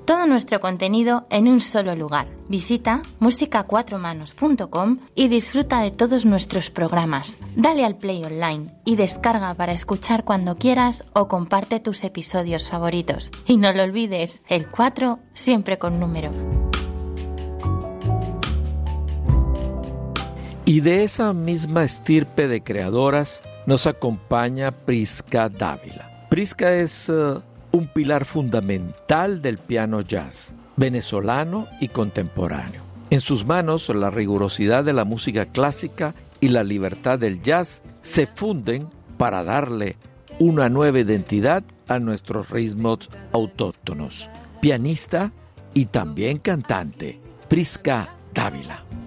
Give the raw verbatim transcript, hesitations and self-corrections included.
Todo nuestro contenido en un solo lugar. Visita música cuatro manos punto com y disfruta de todos nuestros programas. Dale al play online y descarga para escuchar cuando quieras o comparte tus episodios favoritos. Y no lo olvides, el cuatro siempre con número. Y de esa misma estirpe de creadoras nos acompaña Prisca Dávila. Prisca es uh, un pilar fundamental del piano jazz, venezolano y contemporáneo. En sus manos, la rigurosidad de la música clásica y la libertad del jazz se funden para darle una nueva identidad a nuestros ritmos autóctonos. Pianista y también cantante, Prisca Dávila.